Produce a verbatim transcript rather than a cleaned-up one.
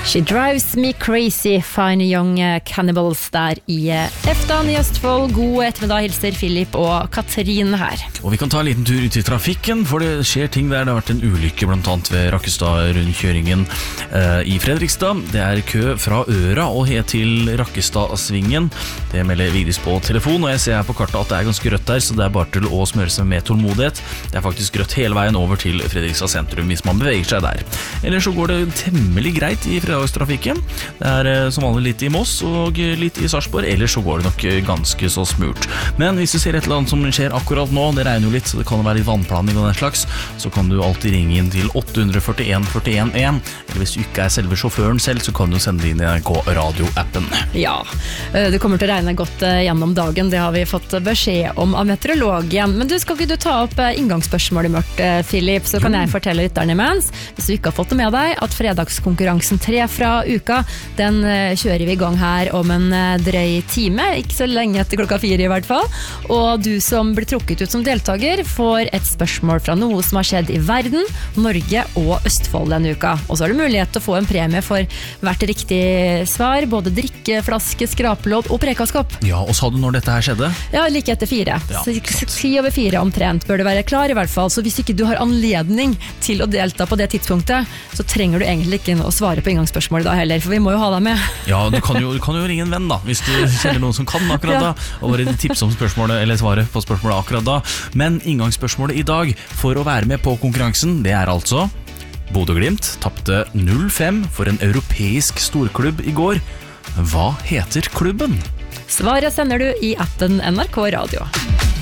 She drives me crazy, Fine Young Cannibals der i Eftan i Østfold. God ettermiddag, hilser Philip og Katrine her. Og vi kan ta en liten tur ut i trafikken, for det skjer ting der. Det har vært en ulykke blant annet ved Rakkestad-rundkjøringen eh, i Fredrikstad. Det er kø fra Øra og helt til Rakkestad-svingen. Det melder Vigdis på telefon, og jeg ser her på kartet at det er ganske rødt der, så det er bare til å smøre seg med tålmodighet. Det er faktisk rødt hele veien over til Fredrikstad sentrum hvis man beveger seg der. Eller så går det temmelig greit i fredagstrafikken. Det er som vanlig litt i Moss og litt i Sarpsborg, eller så går det nok ganske så smurt. Men hvis du ser et eller annet som skjer akkurat nå, det regner jo litt, så det kan være litt vannplaning og den slags, så kan du alltid ringe inn til åtte fire én fire én én, eller hvis du ikke er selve sjåføren selv, så kan du sende inn i N R K radio-appen. Ja, det kommer til å regne godt gjennom dagen, det har vi fått beskjed om av meteorologen. Men du, skal ikke du ta opp inngangsspørsmålet mørkt, Philip, så kan jeg fortelle lytterne imens, hvis du ikke har fått det med deg, at fredagskonkurransen tre fra uka, den kjører vi i gang her om en drøy time, ikke så lenge etter klokka fire i hvert fall, og du som blir trukket ut som deltaker får et spørsmål fra noe som har skjedd i verden, Norge og Østfold denne uka. Og så har du mulighet til å få en premie for hvert riktig svar, både drikke, flaske, skrapelodd og prekaskap. Ja, og sa du når dette her skjedde? Ja, like etter fire. Ja, ti over fire omtrent bør du være klar i hvert fall, så hvis ikke du har anledning til å delta på det tidspunktet, så trenger du egentlig ikke å svare på inngangsspørsmålet da heller, for vi må jo ha deg med. Ja, du kan jo, du kan jo ringe en venn da, hvis du kjenner noen som kan akkurat ja. da, og bare tips om spørsmålet, eller svaret på spørsmålet akkurat da. Men inngangsspørsmålet i dag, for å være med på konkurransen, det er altså Bodø/Glimt tappte null fem for en europeisk storklubb i går. Hva heter klubben? Svaret sender du i appen N R K Radio.